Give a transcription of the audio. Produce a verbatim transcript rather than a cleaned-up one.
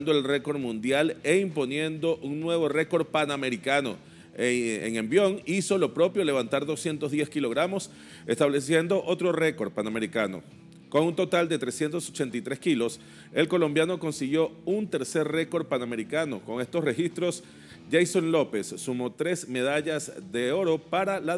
el récord mundial e imponiendo un nuevo récord panamericano. En envión hizo lo propio, levantar doscientos diez kilogramos, estableciendo otro récord panamericano. Con un total de trescientos ochenta y tres kilos, el colombiano consiguió un tercer récord panamericano. Con estos registros, Jason López sumó tres medallas de oro para la